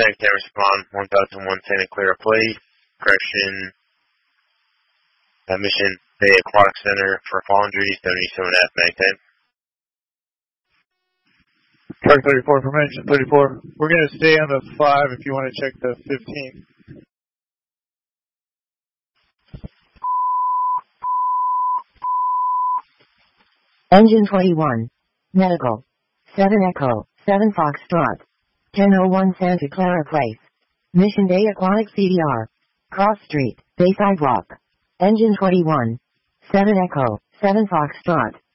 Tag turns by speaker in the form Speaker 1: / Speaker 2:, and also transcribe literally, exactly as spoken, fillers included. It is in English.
Speaker 1: Medic ten respond, one thousand one Santa Clara Place, correction, uh, mission Bay Aquatic Center for Foundry, seventy-seven F, Medic ten.
Speaker 2: Truck thirty-four from engine thirty-four. We're going to stay on the five if you want to check the fifteen.
Speaker 3: Engine twenty-one. Medical. seven Echo, seven Foxtrot. ten oh one Santa Clara Place. Mission Bay Aquatic C D R. Cross Street, Bay Sidewalk. Engine twenty-one. seven Echo, seven Foxtrot.